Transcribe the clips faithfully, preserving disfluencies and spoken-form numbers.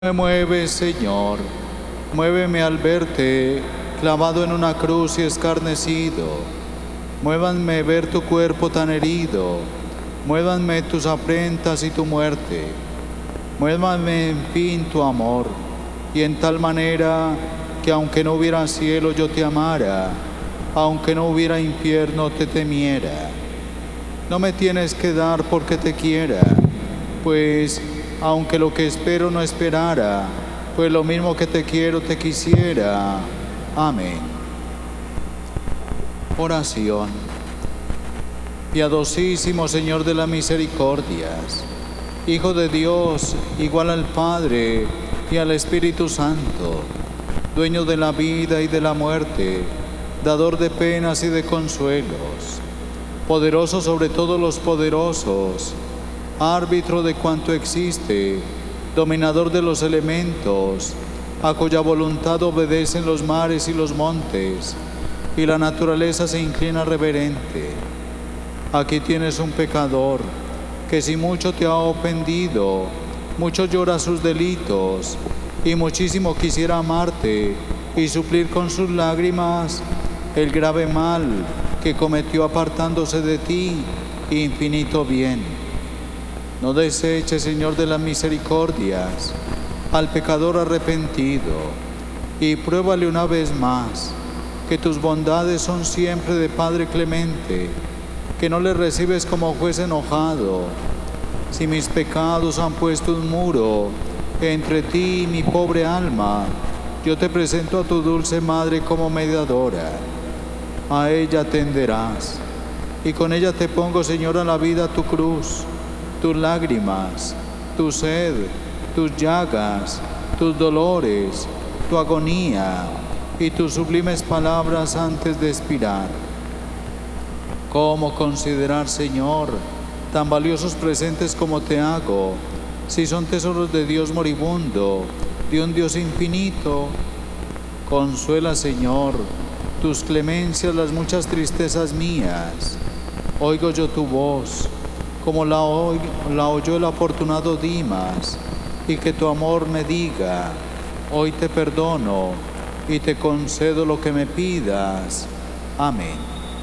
Me mueves, Señor, muéveme al verte clavado en una cruz y escarnecido. Muévanme ver tu cuerpo tan herido, muévanme tus afrentas y tu muerte. Muévanme en fin tu amor, y en tal manera que aunque no hubiera cielo yo te amara, aunque no hubiera infierno te temiera. No me tienes que dar porque te quiera, pues aunque lo que espero no esperara, pues lo mismo que te quiero te quisiera. Amén. Oración. Piadosísimo Señor de las misericordias, Hijo de Dios, igual al Padre y al Espíritu Santo, dueño de la vida y de la muerte, dador de penas y de consuelos, poderoso sobre todos los poderosos, árbitro de cuanto existe, dominador de los elementos, a cuya voluntad obedecen los mares y los montes, y la naturaleza se inclina reverente. Aquí tienes un pecador, que si mucho te ha ofendido, mucho llora sus delitos, y muchísimo quisiera amarte, y suplir con sus lágrimas el grave mal que cometió apartándose de ti, infinito bien. No deseches, Señor de las misericordias, al pecador arrepentido, y pruébale una vez más que tus bondades son siempre de Padre clemente, que no le recibes como juez enojado. Si mis pecados han puesto un muro entre ti y mi pobre alma, yo te presento a tu dulce Madre como mediadora. A ella atenderás, y con ella te pongo, Señor, a la vida tu cruz, tus lágrimas, tu sed, tus llagas, tus dolores, tu agonía y tus sublimes palabras antes de expirar. ¿Cómo considerar, Señor, tan valiosos presentes como te hago, si son tesoros de Dios moribundo, de un Dios infinito? Consuela, Señor, tus clemencias las muchas tristezas mías. Oigo yo tu voz, como la, oy, la oyó el afortunado Dimas, y que tu amor me diga: hoy te perdono y te concedo lo que me pidas. Amén.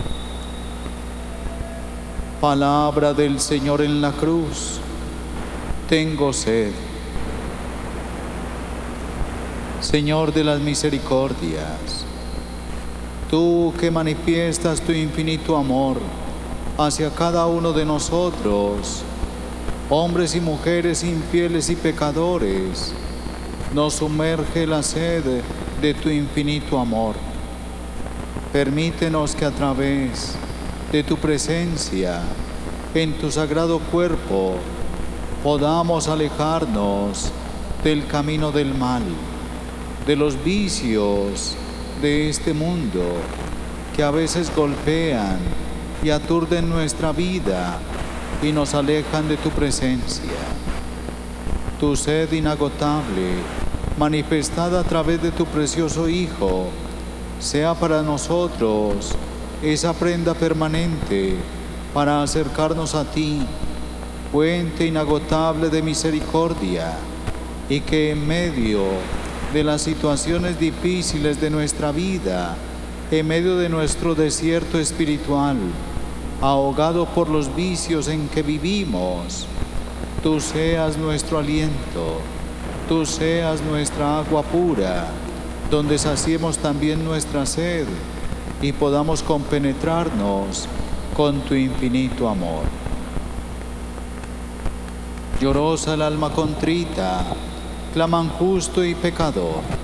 Palabra del Señor en la cruz. Tengo sed. Señor de las misericordias, tú que manifiestas tu infinito amor hacia cada uno de nosotros, hombres y mujeres infieles y pecadores, nos sumerge la sed de tu infinito amor. Permítenos que a través de tu presencia en tu sagrado cuerpo podamos alejarnos del camino del mal, de los vicios de este mundo que a veces golpean y aturden nuestra vida y nos alejan de tu presencia. Tu sed inagotable, manifestada a través de tu precioso Hijo, sea para nosotros esa prenda permanente para acercarnos a ti, fuente inagotable de misericordia, y que en medio de las situaciones difíciles de nuestra vida, en medio de nuestro desierto espiritual, ahogado por los vicios en que vivimos, tú seas nuestro aliento, tú seas nuestra agua pura, donde saciemos también nuestra sed y podamos compenetrarnos con tu infinito amor. Llorosa el alma contrita, claman justo y pecador.